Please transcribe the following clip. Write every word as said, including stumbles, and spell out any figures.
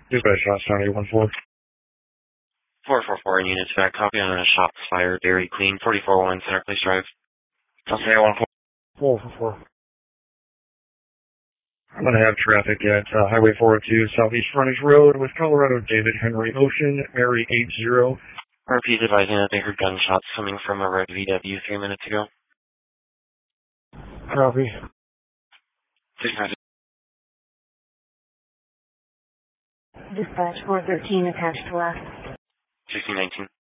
Dispatch, Johnstown eight one four. four four four units back, copy on a shop fire, Dairy Queen, forty-four oh one Center Place Drive. Johnstown eight one four. four four four. I'm going to have traffic at uh, Highway four oh two, Southeast Frontage Road with Colorado David Henry Ocean, Mary eight zero. R P's advising that they heard gunshots coming from a red V W three minutes ago. Copy. Dispatch four thirteen attached to last. sixteen nineteen.